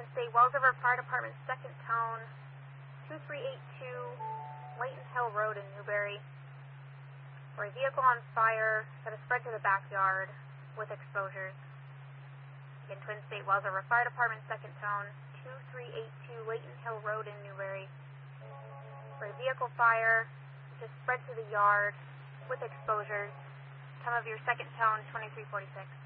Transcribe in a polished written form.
Twin State Wells River Fire Department, second tone, 2382 Layton Hill Road in Newberry, for a vehicle on fire that has spread to the backyard with exposures. Again, Twin State Wells River Fire Department, second tone, 2382 Layton Hill Road in Newberry, for a vehicle fire which has spread to the yard with exposures. Time of your second tone, 2346.